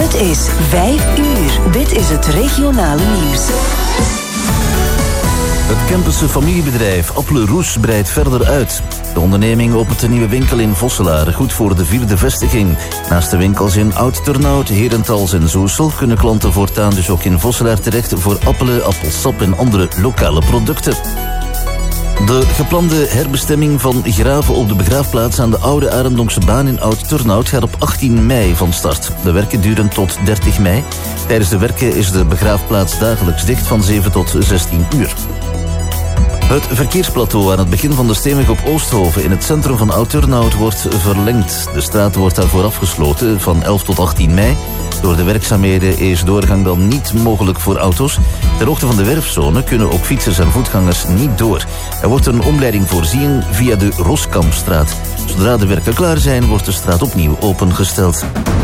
Het is 5 uur. Dit is het regionale nieuws. Het Kempense familiebedrijf Appele Roes breidt verder uit. De onderneming opent een nieuwe winkel in Vosselaar, goed voor de 4e vestiging. Naast de winkels in Oud-Turnhout, Herentals en Zoessel kunnen klanten voortaan dus ook in Vosselaar terecht voor appelen, appelsap en andere lokale producten. De geplande herbestemming van graven op de begraafplaats aan de Oude Arendonkse baan in Oud-Turnhout gaat op 18 mei van start. De werken duren tot 30 mei. Tijdens de werken is de begraafplaats dagelijks dicht van 7 tot 16 uur. Het verkeersplateau aan het begin van de Steenweg op Oosthoven in het centrum van Oud-Turnhout wordt verlengd. De straat wordt daarvoor afgesloten van 11 tot 18 mei. Door de werkzaamheden is doorgang dan niet mogelijk voor auto's. Ter hoogte van de werfzone kunnen ook fietsers en voetgangers niet door. Er wordt een omleiding voorzien via de Roskampstraat. Zodra de werken klaar zijn, wordt de straat opnieuw opengesteld.